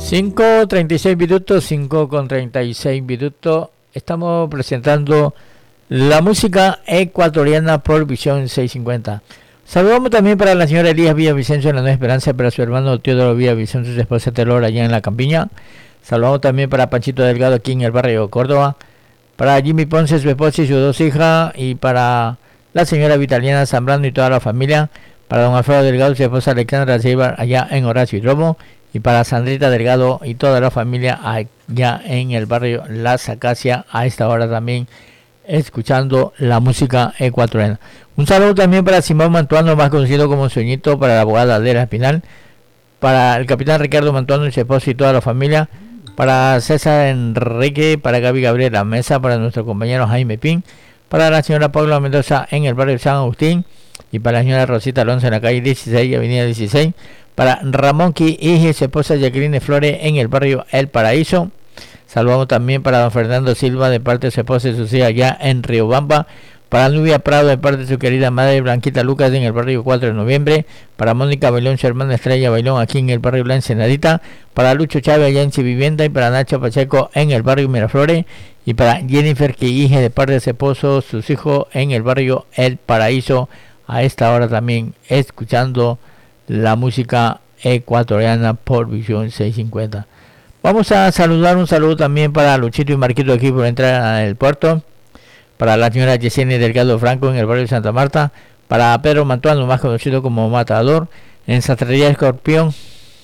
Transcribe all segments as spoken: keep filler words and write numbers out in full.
cinco treinta y seis minutos, cinco con treinta y seis minutos. Estamos presentando la música ecuatoriana por Visión seiscientos cincuenta. Saludamos también para la señora Elías Villavicencio en la Nueva Esperanza, para su hermano Teodoro Villavicencio, su esposa Telor allá en la Campiña. Saludamos también para Panchito Delgado aquí en el barrio Córdoba, para Jimmy Ponce, su esposa y sus dos hijas, y para la señora Vitaliana Zambrano y toda la familia, para don Alfredo Delgado, su esposa Alexandra Seibar allá en Horacio Hidromo, y para Sandrita Delgado y toda la familia allá en el barrio Las Acacias, a esta hora también escuchando la música ecuatoriana. Un saludo también para Simón Mantuano, más conocido como Sueñito, para la abogada Adela Espinal, para el capitán Ricardo Mantuano y su esposa y toda la familia, para César Enrique, para Gaby Gabriela Mesa, para nuestro compañero Jaime Pin, para la señora Paula Mendoza en el barrio San Agustín, y para la señora Rosita Alonso en la calle dieciséis, avenida dieciséis, para Ramón Qui y su esposa Jacqueline Flores en el barrio El Paraíso. Saludamos también para don Fernando Silva de parte de su esposa y sus hijas allá en Riobamba, para Nubia Prado de parte de su querida madre Blanquita Lucas en el barrio cuatro de noviembre, para Mónica Bailón, su hermana Estrella Bailón aquí en el barrio La Ensenadita, para Lucho Chávez allá en Chivivienda, y para Nacho Pacheco en el barrio Miraflores, y para Jennifer Quillije de parte de su esposo, sus hijos en el barrio El Paraíso, a esta hora también escuchando la música ecuatoriana por Visión seiscientos cincuenta. Vamos a saludar, un saludo también para Luchito y Marquito aquí por entrar al puerto, para la señora Yesenia Delgado Franco en el barrio de Santa Marta, para Pedro Mantuano, más conocido como Matador, en Sastrería Escorpión,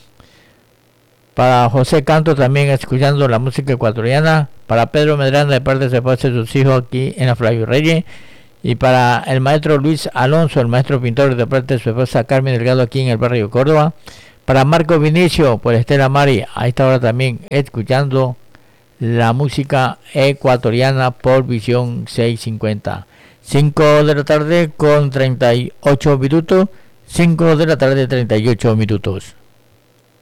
para José Canto también escuchando la música ecuatoriana, para Pedro Medrano de parte de su esposa y sus hijos aquí en la Flavio Reyes, y para el maestro Luis Alonso, el maestro pintor de parte de su esposa Carmen Delgado aquí en el barrio Córdoba, para Marco Vinicio por Estela Mari, a esta hora también escuchando la música ecuatoriana por Visión seiscientos cincuenta. cinco de la tarde con treinta y ocho minutos, cinco de la tarde treinta y ocho minutos.